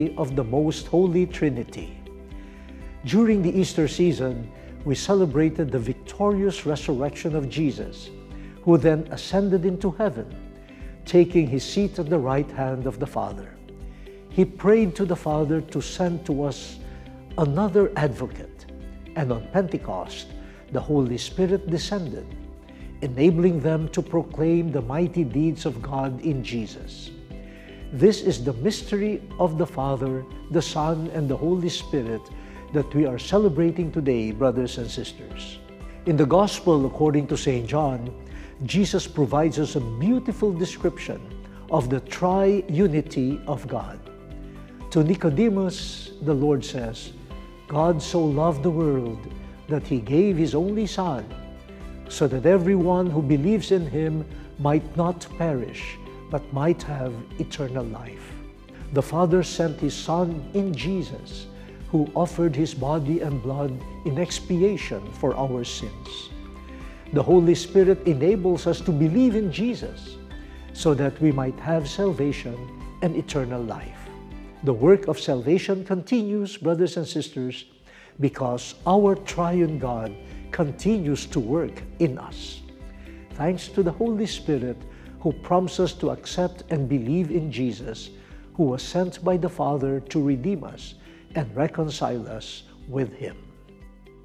of the Most Holy Trinity. During the Easter season, we celebrated the victorious resurrection of Jesus, who then ascended into heaven, taking his seat at the right hand of the Father. He prayed to the Father to send to us another advocate, and on Pentecost, the Holy Spirit descended, enabling them to proclaim the mighty deeds of God in Jesus. This is the mystery of the Father, the Son, and the Holy Spirit that we are celebrating today, brothers and sisters. In the Gospel according to St. John, Jesus provides us a beautiful description of the triunity of God. To Nicodemus, the Lord says, "God so loved the world that He gave His only Son, so that everyone who believes in Him might not perish, but might have eternal life." The Father sent His Son in Jesus, who offered His body and blood in expiation for our sins. The Holy Spirit enables us to believe in Jesus so that we might have salvation and eternal life. The work of salvation continues, brothers and sisters, because our triune God continues to work in us. Thanks to the Holy Spirit who prompts us to accept and believe in Jesus, who was sent by the Father to redeem us and reconcile us with Him.